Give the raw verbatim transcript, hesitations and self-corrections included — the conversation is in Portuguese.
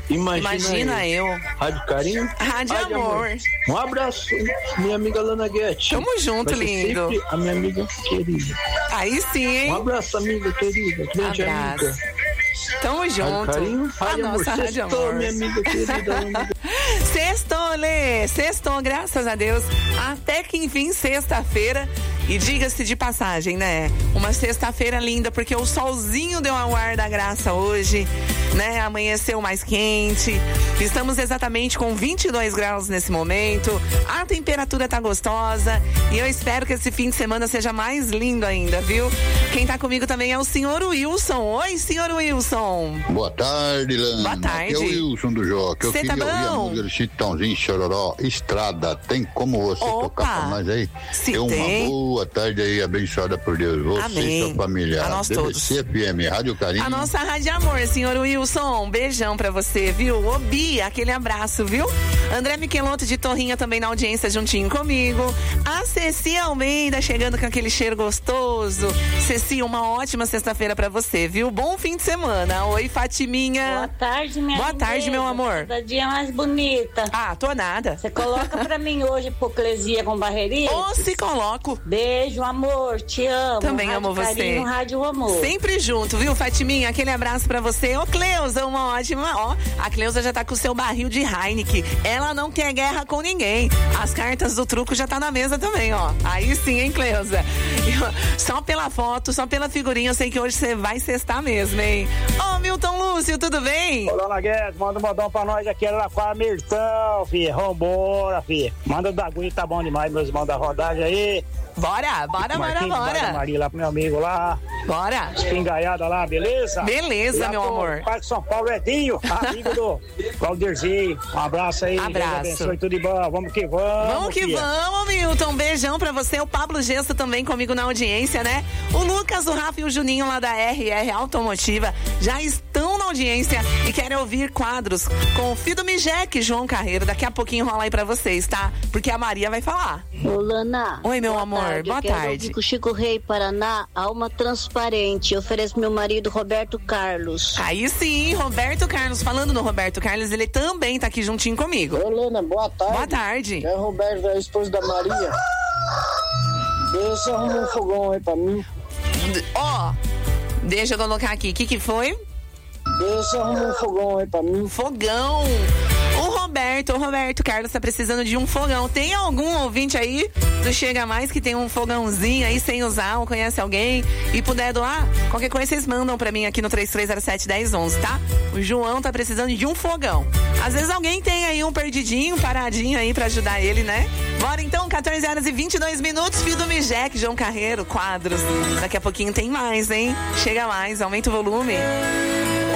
Imagina, Imagina eu. eu. Rádio Carinho. Rádio, Rádio amor. amor. Um abraço, minha amiga Lana Guetti. Tamo junto, lindo. A minha amiga querida. Aí sim, hein? Um abraço, amiga querida. Grande abraço. amiga. Tamo junto. Rádio Carinho, Rádio a amor. nossa Rádio Sextou, Amor. Minha amiga querida. Sextou, Lê. Sextou, graças a Deus. Até que enfim, sexta-feira. E diga-se de passagem, né? Uma sexta-feira linda, porque o solzinho deu ao ar da graça hoje, né? Amanheceu mais quente. Estamos exatamente com vinte e dois graus nesse momento. A temperatura tá gostosa. E eu espero que esse fim de semana seja mais lindo ainda, viu? Quem tá comigo também é o senhor Wilson. Oi, senhor Wilson. Boa tarde, Lana. Boa tarde. Aqui é o Wilson do Joca. Eu Cê queria tá ouvir a bom? música do Chitãozinho Chororó, Estrada. Tem como você Opa, tocar pra nós aí? se Tem uma tem. boa tarde aí, abençoada por Deus. Você Amém. e sua família. A nós D B C todos. F M, Rádio Carinho. A nossa Rádio Amor, senhor Wilson. Um beijão pra você, viu? Ô, Bia, aquele abraço, viu? André Michelotto de Torrinha também na audiência juntinho comigo. A Ceci Almeida chegando com aquele cheiro gostoso. Ceci, uma ótima sexta-feira pra você, viu? Bom fim de semana. Oi, Fatiminha. Boa tarde, minha Boa tarde, lindeza. meu amor. Cada dia mais bonita. Ah, tô nada. Você coloca pra mim hoje Hipoclesia com Barreirinha? Ou se coloco. Beijo, amor, te amo. Também Rádio amo você. Carinho, Rádio Amor. Sempre junto, viu, Fatiminha? Aquele abraço pra você. Ô, Cleusa, uma ótima. Ó, a Cleusa já tá com o seu barril de Heineken. Ela não quer guerra com ninguém. As cartas do truco já tá na mesa também, ó. Aí sim, hein, Cleusa? Eu, só pela foto, só pela figurinha, eu sei que hoje você vai cestar mesmo, hein? Ô, Milton Lúcio, tudo bem? Ô, Dona Guedes, manda um modão pra nós aqui, ela com a Mirtão, filho. Vambora, filho. Manda o Dagui, tá bom demais, meus irmãos da rodagem aí. Bora, bora, bora, bora. Maria lá pro meu amigo lá. Bora. Espingaiada lá, beleza? Beleza, lá meu amor. Parque São Paulo, Edinho, amigo do Claudirzinho. Um abraço aí. Abraço. Deus abençoe, tudo de bom. Vamos que vamos. Vamos que filha. vamos, Milton. Beijão pra você. O Pablo Gesso também comigo na audiência, né? O Lucas, o Rafa e o Juninho lá da R R Automotiva já estão na audiência e querem ouvir quadros com o Fido Mijek, João Carreiro. Daqui a pouquinho rola aí pra vocês, tá? Porque a Maria vai falar. Ô, Lana. Oi, meu boa amor. Tarde. Boa Eu quero tarde. ouvir com o Chico Rei, Paraná, Alma Transparente. Eu ofereço meu marido Roberto Carlos. Aí sim, Roberto Carlos. Falando no Roberto Carlos, ele também tá aqui juntinho comigo. Ô, Lana, boa tarde. Boa tarde. É o Roberto, a esposa da Maria. Deixa eu arrumar um fogão aí pra mim. Ó, deixa eu colocar aqui. O que que foi? Deixa eu arrumar um fogão aí pra mim. Fogão. O Roberto, o Roberto Carlos tá precisando de um fogão. Tem algum ouvinte aí do Chega Mais que tem um fogãozinho aí sem usar ou conhece alguém e puder doar? Qualquer coisa vocês mandam pra mim aqui no três três zero sete, um zero um um, tá? O João tá precisando de um fogão. Às vezes alguém tem aí um perdidinho, paradinho aí pra ajudar ele, né? Bora então, quatorze horas e vinte e dois minutos, Fido Mijek, João Carreiro, quadros. Daqui a pouquinho tem mais, hein? Chega mais, aumenta o volume.